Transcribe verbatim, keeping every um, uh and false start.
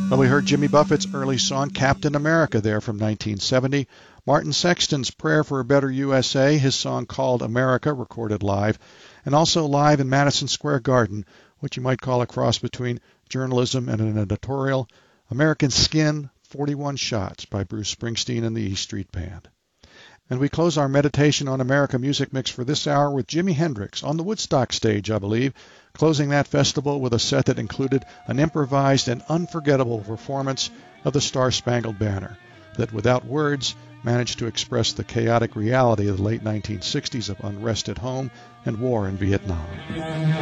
Well, we heard Jimmy Buffett's early song, Captain America, there from nineteen seventy. Martin Sexton's Prayer for a Better U S A, his song called America, recorded live. And also live in Madison Square Garden, what you might call a cross between journalism and an editorial, American Skin, forty-one Shots by Bruce Springsteen and the E Street Band. And we close our meditation on America music mix for this hour with Jimi Hendrix on the Woodstock stage, I believe, closing that festival with a set that included an improvised and unforgettable performance of the Star-Spangled Banner that, without words, managed to express the chaotic reality of the late nineteen sixties of unrest at home and war in Vietnam.